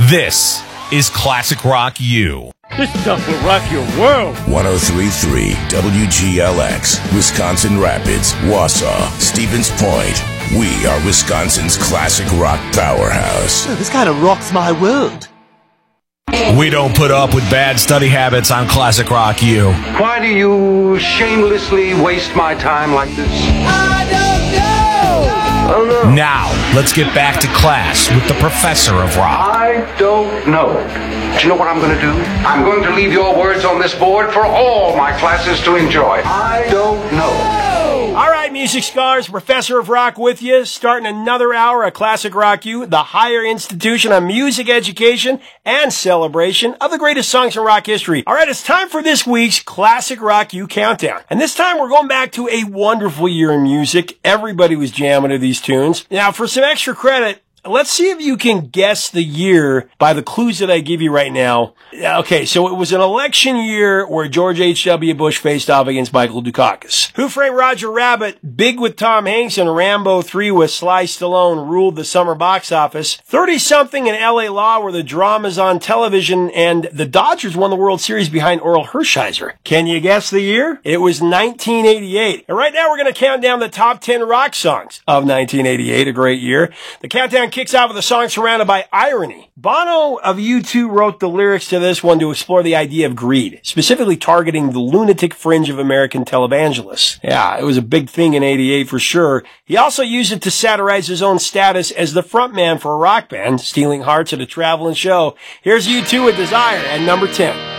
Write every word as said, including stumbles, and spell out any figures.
This is Classic Rock U. This stuff will rock your world. one oh three point three W G L X, Wisconsin Rapids, Wausau, Stevens Point. We are Wisconsin's classic rock powerhouse. This kind of rocks my world. We don't put up with bad study habits on Classic Rock U. Why do you shamelessly waste my time like this? I don't know! Oh, no. Now, let's get back to class with the professor of rock. I don't know. Do you know what I'm going to do? I'm going to leave your words on this board for all my classes to enjoy. I don't know. All right, music scholars, Professor of Rock with you, starting another hour of Classic Rock U, the higher institution of music education and celebration of the greatest songs in rock history. All right, it's time for this week's Classic Rock U Countdown. And this time we're going back to a wonderful year in music. Everybody was jamming to these tunes. Now, for some extra credit, let's see if you can guess the year by the clues that I give you right now. Okay, so it was an election year where George H W. Bush faced off against Michael Dukakis. Who Framed Roger Rabbit, Big with Tom Hanks, and Rambo three with Sly Stallone ruled the summer box office. thirty-something in L A Law were the dramas on television, and the Dodgers won the World Series behind Orel Hershiser. Can you guess the year? It was nineteen eighty-eight. And right now we're going to count down the top ten rock songs of nineteen eighty-eight, a great year. The countdown kicks out with a song surrounded by irony. Bono of U two wrote the lyrics to this one to explore the idea of greed, specifically targeting the lunatic fringe of American televangelists. Yeah, it was a big thing in eighty-eight for sure. He also used it to satirize his own status as the frontman for a rock band, stealing hearts at a traveling show. Here's U two with Desire at number ten.